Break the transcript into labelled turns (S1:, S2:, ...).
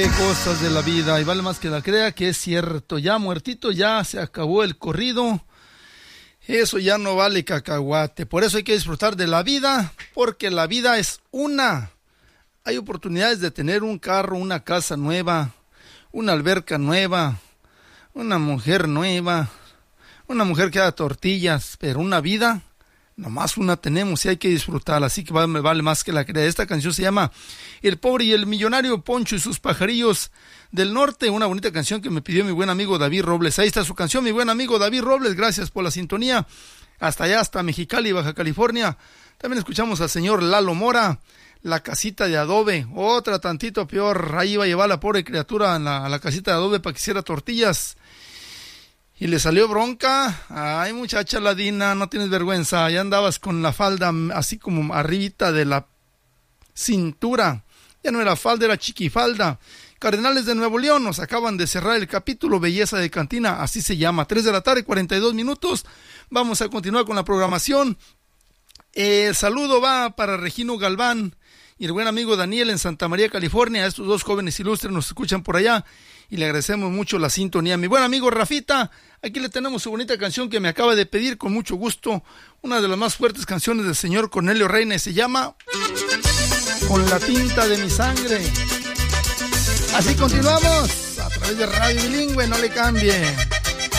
S1: Cosas de la vida, y vale más que la crea que es cierto. Ya muertito, ya se acabó el corrido. Eso ya no vale cacahuate. Por eso hay que disfrutar de la vida, porque la vida es una. Hay oportunidades de tener un carro, una casa nueva, una alberca nueva, una mujer nueva, una mujer que haga tortillas, pero una vida, nomás una tenemos y hay que disfrutarla, así que vale más que la crea. Esta canción se llama El pobre y el millonario, Poncho y sus pajarillos del norte, una bonita canción que me pidió mi buen amigo David Robles. Ahí está su canción, mi buen amigo David Robles, gracias por la sintonía, hasta allá, hasta Mexicali, Baja California. También escuchamos al señor Lalo Mora, La casita de adobe, otra tantito peor, ahí iba a llevar la pobre criatura a la casita de adobe para que hiciera tortillas. Y le salió bronca. Ay, muchacha ladina, no tienes vergüenza. Ya andabas con la falda así como arribita de la cintura. Ya no era falda, era chiquifalda. Cardenales de Nuevo León nos acaban de cerrar el capítulo Belleza de Cantina, así se llama. 3 de la tarde, 42 minutos. Vamos a continuar con la programación. El saludo va para Regino Galván y el buen amigo Daniel en Santa María, California. Estos dos jóvenes ilustres nos escuchan por allá y le agradecemos mucho la sintonía. Mi buen amigo Rafita, aquí le tenemos su bonita canción que me acaba de pedir con mucho gusto. Una de las más fuertes canciones del señor Cornelio Reina, se llama Con la tinta de mi sangre. Así continuamos a través de Radio Bilingüe, no le cambie.